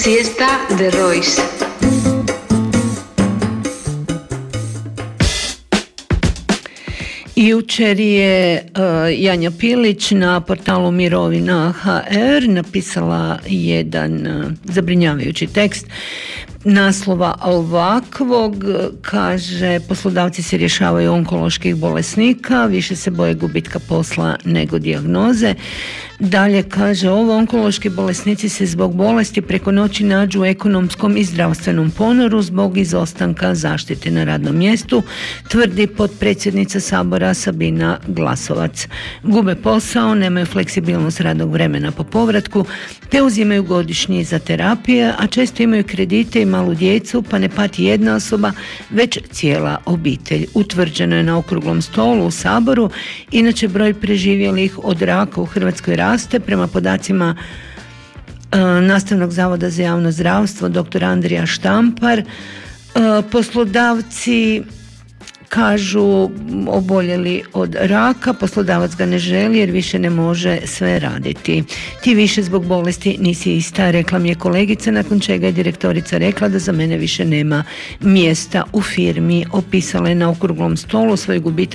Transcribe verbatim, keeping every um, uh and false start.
Siesta de Royce. Jučer je uh, Janja Pilić na portalu Mirovina точка ha er napisala jedan uh, zabrinjavajući tekst naslova ovakvog, kaže: poslodavci se rješavaju onkoloških bolesnika, više se boje gubitka posla nego dijagnoze. Dalje kaže: ovo onkološki bolesnici se zbog bolesti preko noći nađu u ekonomskom i zdravstvenom ponoru zbog izostanka zaštite na radnom mjestu, tvrdi potpredsjednica Sabora Sabina Glasovac. Gube posao, nemaju fleksibilnost radnog vremena po povratku, te uzimaju godišnji za terapije, a često imaju kredite i malu djecu, pa ne pati jedna osoba, već cijela obitelj. Utvrđeno je na okruglom stolu u Saboru. Inače, broj preživjelih od raka u Hrvatskoj raste. Prema podacima e, Nastavnog zavoda za javno zdravstvo doktor Andrija Štampar, e, poslodavci kažu oboljeli od raka, poslodavac ga ne želi jer više ne može sve raditi. Ti više zbog bolesti nisi ista, rekla mi je kolegica, nakon čega je direktorica rekla da za mene više nema mjesta u firmi. Opisala je na okruglom stolu svoj gubitak